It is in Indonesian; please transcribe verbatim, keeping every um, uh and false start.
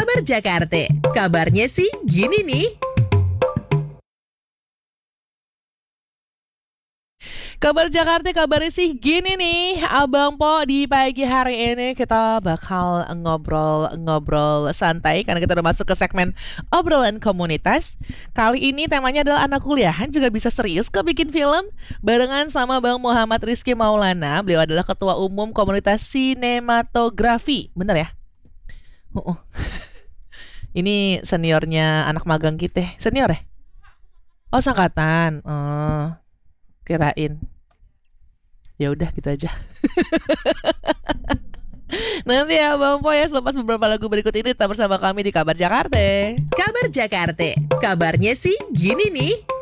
Kabar Jakarta, kabarnya sih gini nih. Kabar Jakarta, kabarnya sih gini nih, Abang Po. Di pagi hari ini kita bakal ngobrol-ngobrol santai karena kita udah masuk ke segmen obrolan komunitas. Kali ini temanya adalah anak kuliahan juga bisa serius kok bikin film. Barengan sama Bang Muhammad Rizky Maulana. Beliau adalah Ketua Umum Komunitas Sinematografi. Bener ya? Uh-uh. Ini seniornya anak magang kita. Senior ya? Oh, sangkatan. Oh, kirain. Ya udah gitu aja. Nanti ya Bang Po ya, selepas beberapa lagu berikut ini tetap bersama kami di Kabar Jakarta. Kabar Jakarta, kabarnya sih gini nih.